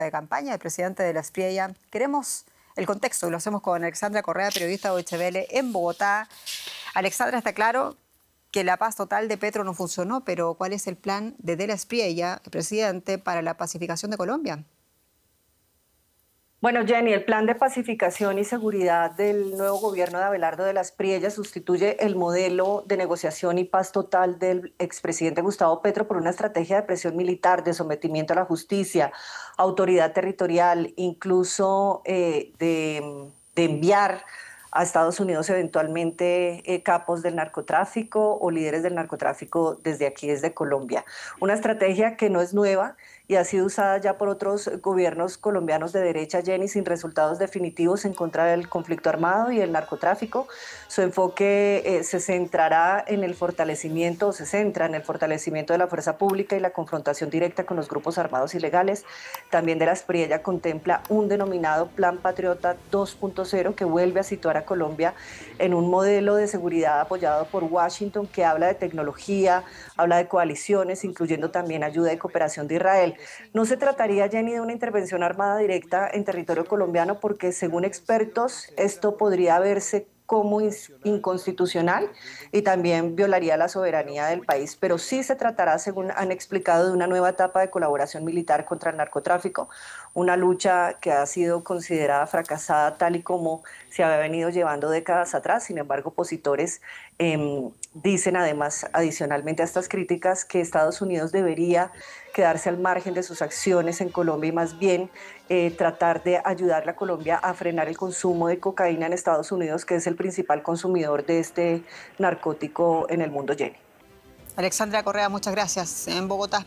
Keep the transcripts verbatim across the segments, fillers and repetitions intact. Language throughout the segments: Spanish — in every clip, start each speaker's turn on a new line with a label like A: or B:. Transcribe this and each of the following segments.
A: de campaña del presidente de la Espriella. Queremos el contexto y lo hacemos con Alexandra Correa, periodista de Deutsche Welle en Bogotá. Alexandra, está claro que la paz total de Petro no funcionó, pero ¿cuál es el plan de De la Espriella, el presidente, para la pacificación de Colombia?
B: Bueno, Jenny, el plan de pacificación y seguridad del nuevo gobierno de Abelardo de la Espriella sustituye el modelo de negociación y paz total del expresidente Gustavo Petro por una estrategia de presión militar, de sometimiento a la justicia, autoridad territorial, incluso eh, de, de enviar a Estados Unidos eventualmente eh, capos del narcotráfico o líderes del narcotráfico desde aquí, desde Colombia. Una estrategia que no es nueva y ha sido usada ya por otros gobiernos colombianos de derecha, Jenny, sin resultados definitivos en contra del conflicto armado y el narcotráfico. Su enfoque eh, se centrará en el fortalecimiento, o se centra en el fortalecimiento de la fuerza pública y la confrontación directa con los grupos armados ilegales. También De la Espriella contempla un denominado Plan Patriota dos punto cero que vuelve a situar a Colombia en un modelo de seguridad apoyado por Washington que habla de tecnología, habla de coaliciones, incluyendo también ayuda y cooperación de Israel. No se trataría, Jenny, de una intervención armada directa en territorio colombiano porque, según expertos, esto podría verse como inconstitucional y también violaría la soberanía del país, pero sí se tratará, según han explicado, de una nueva etapa de colaboración militar contra el narcotráfico, una lucha que ha sido considerada fracasada tal y como se había venido llevando décadas atrás. Sin embargo, opositores eh, dicen además, adicionalmente a estas críticas, que Estados Unidos debería quedarse al margen de sus acciones en Colombia y más bien eh, tratar de ayudar a Colombia a frenar el consumo de cocaína en Estados Unidos, que es el principal consumidor de este narcótico en el mundo, Jenny.
A: Alexandra Correa, muchas gracias. En Bogotá.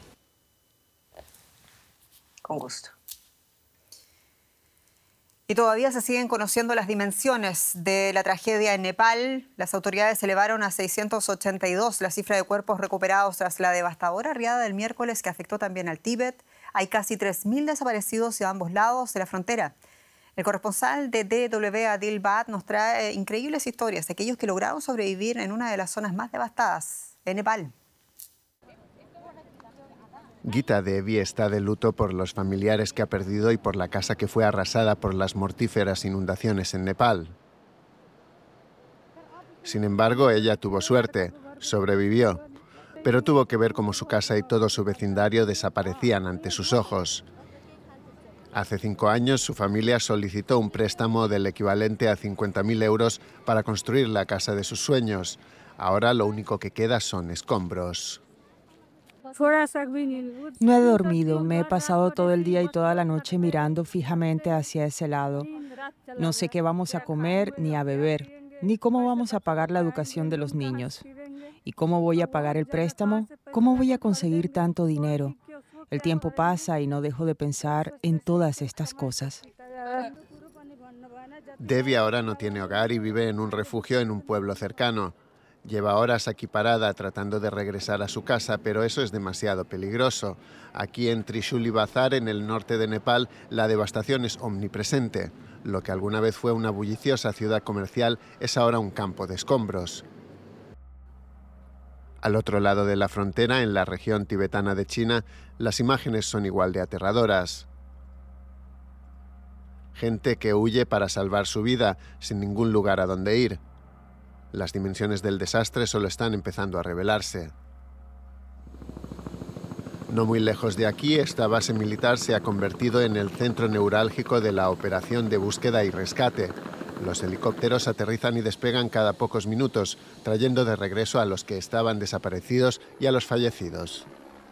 B: Con gusto.
A: Y todavía se siguen conociendo las dimensiones de la tragedia en Nepal. Las autoridades elevaron a seiscientos ochenta y dos la cifra de cuerpos recuperados tras la devastadora riada del miércoles que afectó también al Tíbet. Hay casi tres mil desaparecidos a ambos lados de la frontera. El corresponsal de D W Adil Bhatt nos trae increíbles historias de aquellos que lograron sobrevivir en una de las zonas más devastadas, en Nepal.
C: Gita Devi está de luto por los familiares que ha perdido y por la casa que fue arrasada por las mortíferas inundaciones en Nepal. Sin embargo, ella tuvo suerte, sobrevivió, pero tuvo que ver cómo su casa y todo su vecindario desaparecían ante sus ojos. Hace cinco años, su familia solicitó un préstamo del equivalente a cincuenta mil euros para construir la casa de sus sueños. Ahora lo único que queda son escombros.
D: No he dormido, me he pasado todo el día y toda la noche mirando fijamente hacia ese lado. No sé qué vamos a comer ni a beber, ni cómo vamos a pagar la educación de los niños. ¿Y cómo voy a pagar el préstamo? ¿Cómo voy a conseguir tanto dinero? El tiempo pasa y no dejo de pensar en todas estas cosas.
C: Devi ahora no tiene hogar y vive en un refugio en un pueblo cercano. Lleva horas aquí parada tratando de regresar a su casa, pero eso es demasiado peligroso. Aquí en Trishuli Bazar, en el norte de Nepal, la devastación es omnipresente. Lo que alguna vez fue una bulliciosa ciudad comercial es ahora un campo de escombros. Al otro lado de la frontera, en la región tibetana de China, las imágenes son igual de aterradoras. Gente que huye para salvar su vida, sin ningún lugar a donde ir. Las dimensiones del desastre solo están empezando a revelarse. No muy lejos de aquí, esta base militar se ha convertido en el centro neurálgico de la operación de búsqueda y rescate. Los helicópteros aterrizan y despegan cada pocos minutos, trayendo de regreso a los que estaban desaparecidos y a los fallecidos.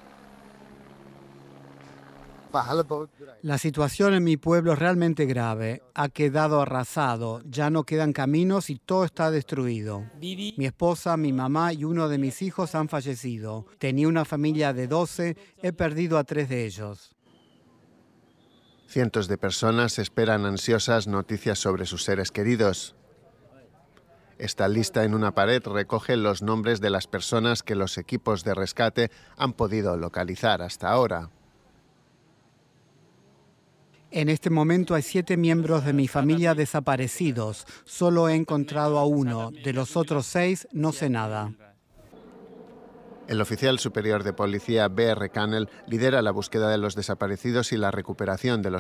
E: La situación en mi pueblo es realmente grave. Ha quedado arrasado, ya no quedan caminos y todo está destruido. Mi esposa, mi mamá y uno de mis hijos han fallecido. Tenía una familia de doce, he perdido a tres de ellos.
C: Cientos de personas esperan ansiosas noticias sobre sus seres queridos. Esta lista en una pared recoge los nombres de las personas que los equipos de rescate han podido localizar hasta ahora.
E: En este momento hay siete miembros de mi familia desaparecidos. Solo he encontrado a uno. De los otros seis no sé nada.
C: El oficial superior de policía B R Cannell lidera la búsqueda de los desaparecidos y la recuperación de los